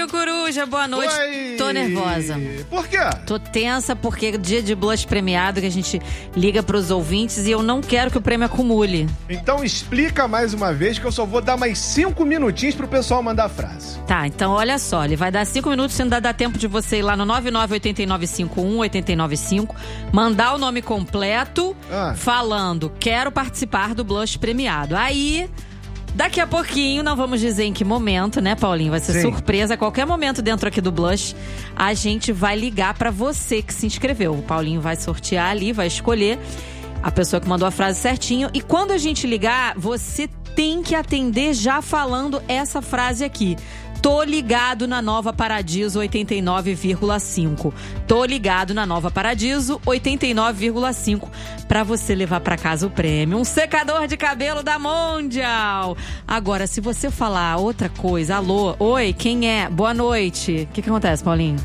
Paulinho Coruja, boa noite. Oi. Tô nervosa. Por quê? Tô tensa porque é dia de blush premiado que a gente liga pros ouvintes e eu não quero que o prêmio acumule. Então explica mais uma vez que eu só vou dar mais 5 minutinhos pro pessoal mandar a frase. Tá, então olha só, ele vai dar 5 minutos, se não dá tempo de você ir lá no 998951895, mandar o nome completo, falando, quero participar do blush premiado. Aí, daqui a pouquinho, não vamos dizer em que momento, né, Paulinho? Vai ser surpresa, a qualquer momento dentro aqui do blush, a gente vai ligar pra você que se inscreveu. O Paulinho vai sortear ali, vai escolher a pessoa que mandou a frase certinho. E quando a gente ligar, você tem que atender já falando essa frase aqui. Tô ligado na Nova Paradiso 89,5. Tô ligado na Nova Paradiso 89,5 pra você levar pra casa o prêmio. Um secador de cabelo da Mondial. Agora, se você falar outra coisa, alô, oi, quem é? Boa noite. O que acontece, Paulinho?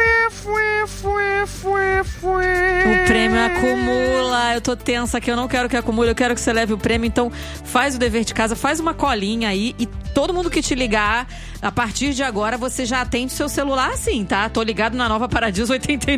O prêmio acumula. Eu tô tensa aqui, eu não quero que acumule, eu quero que você leve o prêmio. Então, faz o dever de casa, faz uma colinha aí e todo mundo que te ligar, a partir de agora, você já atende seu celular assim, tá? Tô ligado na Nova Paradiso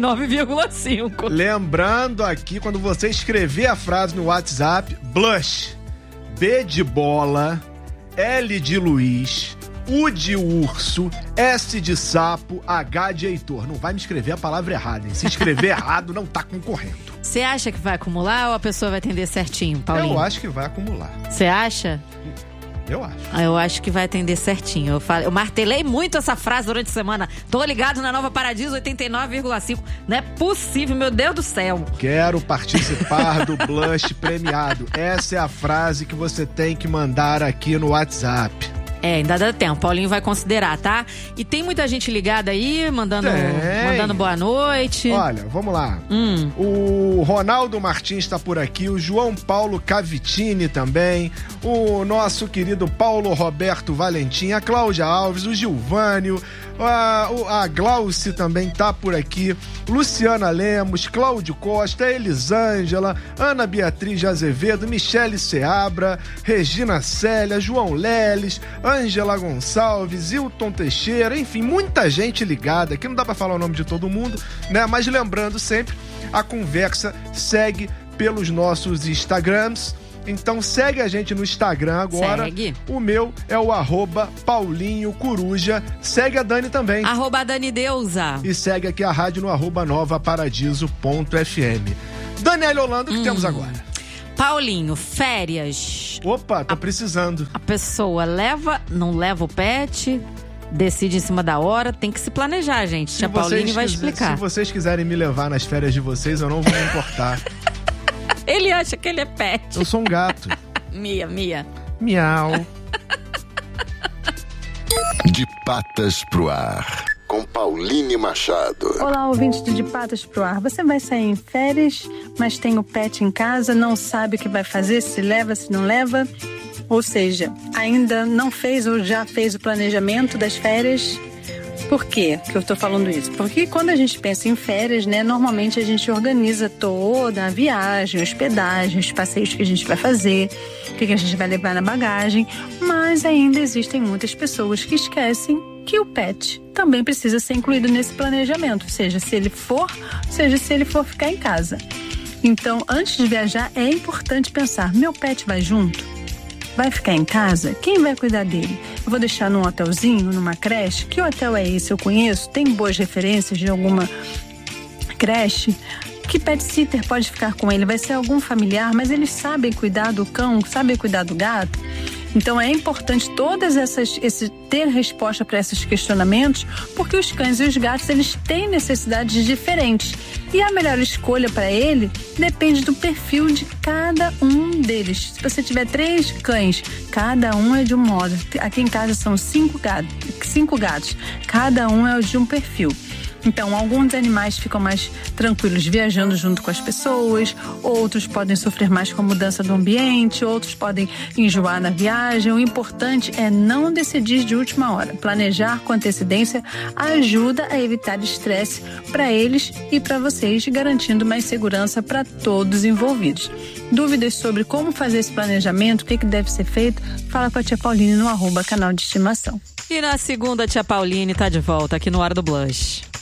89,5. Lembrando aqui, quando você escrever a frase no WhatsApp, blush, B de bola, L de Luiz, U de urso, S de sapo, H de Heitor. Não vai me escrever a palavra errada, hein? Se escrever errado, não tá concorrendo. Você acha que vai acumular ou a pessoa vai atender certinho, Paulinho? Eu acho que vai acumular. Você acha? Eu acho. Eu acho que vai atender certinho. Eu martelei muito essa frase durante a semana. Tô ligado na Nova Paradiso 89,5. Não é possível, meu Deus do céu. Quero participar do blush premiado. Essa é a frase que você tem que mandar aqui no WhatsApp. Ainda dá tempo. Paulinho vai considerar, tá? E tem muita gente ligada aí, mandando boa noite. Olha, vamos lá. O Ronaldo Martins tá por aqui, o João Paulo Cavitini também, o nosso querido Paulo Roberto Valentim, a Cláudia Alves, o Gilvânio, a Glauci também tá por aqui, Luciana Lemos, Cláudio Costa, Elisângela, Ana Beatriz de Azevedo, Michele Seabra, Regina Célia, João Leles, Ângela Gonçalves, Hilton Teixeira, enfim, muita gente ligada, aqui não dá pra falar o nome de todo mundo, né? Mas lembrando sempre, a conversa segue pelos nossos Instagrams. Então segue a gente no Instagram agora. Segue. O meu é o @Paulinho Coruja. Segue a Dani também. @DaniDeusa. E segue aqui a rádio no @novaparadiso.fm. Daniela Holanda, o que temos agora? Paulinho, férias. Opa, tô precisando. A pessoa não leva o pet, decide em cima da hora, tem que se planejar, gente. Tia Paulinho vai explicar. Se vocês quiserem me levar nas férias de vocês, eu não vou me importar. Ele acha que ele é pet. Eu sou um gato. Mia. Miau. De Patas pro Ar, com Pauline Machado. Olá, ouvintes do De Patas pro Ar. Você vai sair em férias, mas tem o pet em casa, não sabe o que vai fazer, se leva, se não leva. Ou seja, ainda não fez ou já fez o planejamento das férias. Por quê que eu estou falando isso? Porque quando a gente pensa em férias, né, normalmente a gente organiza toda a viagem, hospedagem, os passeios que a gente vai fazer, o que a gente vai levar na bagagem, mas ainda existem muitas pessoas que esquecem que o pet também precisa ser incluído nesse planejamento, seja se ele for ficar em casa. Então, antes de viajar, é importante pensar, meu pet vai junto? Vai ficar em casa? Quem vai cuidar dele? Eu vou deixar num hotelzinho, numa creche? Que hotel é esse? Eu conheço? Tem boas referências de alguma creche? Que pet sitter pode ficar com ele? Vai ser algum familiar? Mas eles sabem cuidar do cão? Sabem cuidar do gato? Então é importante ter resposta para esses questionamentos, porque os cães e os gatos, eles têm necessidades diferentes. E a melhor escolha para ele depende do perfil de cada um deles. Se você tiver 3 cães, cada um é de um modo. Aqui em casa são 5 gatos. Cada um é de um perfil. Então, alguns animais ficam mais tranquilos viajando junto com as pessoas, outros podem sofrer mais com a mudança do ambiente, outros podem enjoar na viagem. O importante é não decidir de última hora. Planejar com antecedência ajuda a evitar estresse para eles e para vocês, garantindo mais segurança para todos os envolvidos. Dúvidas sobre como fazer esse planejamento, o que deve ser feito, fala com a tia Pauline no @canal de estimação. E na segunda, tia Pauline tá de volta aqui no Hora do Blush.